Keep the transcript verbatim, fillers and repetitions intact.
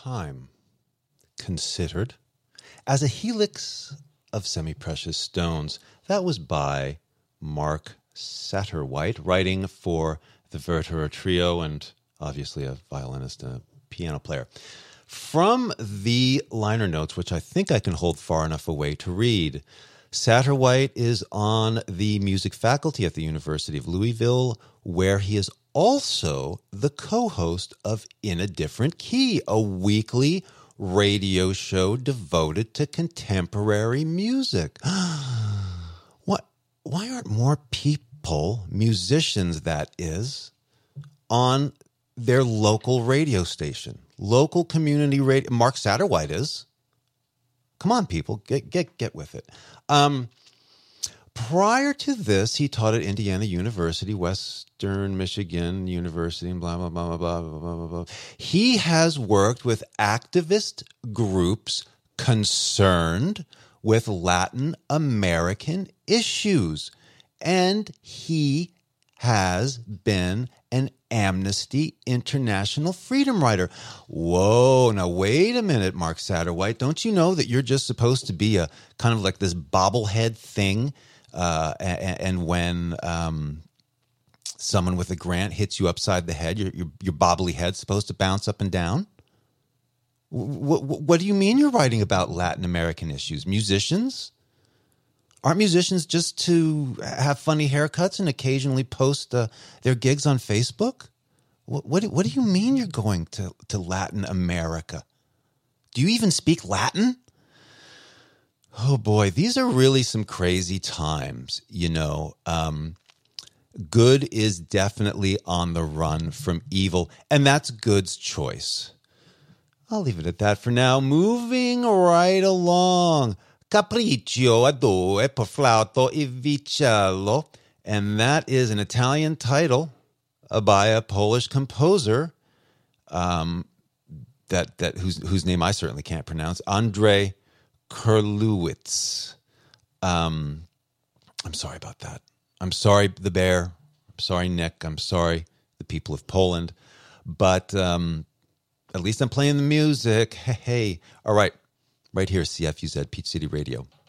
time considered as a helix of semi-precious stones. That was by Mark Satterwhite, writing for the Werther Trio and obviously a violinist and a piano player. From the liner notes, which I think I can hold far enough away to read, Satterwhite is on the music faculty at the University of Louisville, where he is also the co-host of In a Different Key, a weekly radio show devoted to contemporary music. What? Why aren't more people, musicians that is, on their local radio station? Local community radio. Mark Satterwhite is. Come on, people, get get get with it. Um, prior to this, he taught at Indiana University, Western Michigan University, and blah, blah, blah, blah, blah, blah, blah, blah. He has worked with activist groups concerned with Latin American issues, and he has been an Amnesty International freedom rider. Whoa, now wait a minute, Mark Satterwhite. Don't you know that you're just supposed to be a kind of like this bobblehead thing? Uh, and, and when um, someone with a grant hits you upside the head, your, your, your bobbly head's supposed to bounce up and down? What, what, what do you mean you're writing about Latin American issues? Musicians? Aren't musicians just to have funny haircuts and occasionally post uh, their gigs on Facebook? What, what, what do you mean you're going to, to Latin America? Do you even speak Latin? Oh boy, these are really some crazy times, you know. Um, good is definitely on the run from evil, and that's good's choice. I'll leave it at that for now. Moving right along. Capriccio a due per flauto e vicello. And that is an Italian title uh, by a Polish composer um, that that whose whose name I certainly can't pronounce, Andrzej Kurlewicz. Um, I'm sorry about that. I'm sorry, the bear. I'm sorry, Nick. I'm sorry, the people of Poland. But um, at least I'm playing the music. Hey, hey. All right. Right here, C F U Z, Peach City Radio.